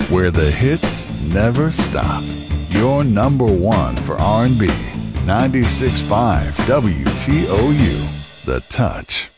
where the hits never stop. Your number one for R&B. 96.5 WTOU. The Touch.